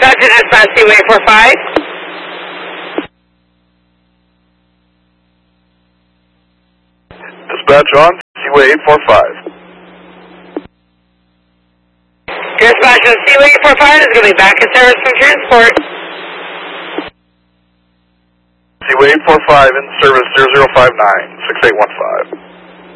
Roger, dispatch Seaway 45. Dispatch on Seaway 845. Dispatch on Seaway 845 is going to be back in service from transport. Seaway 845 in service 0059 6815.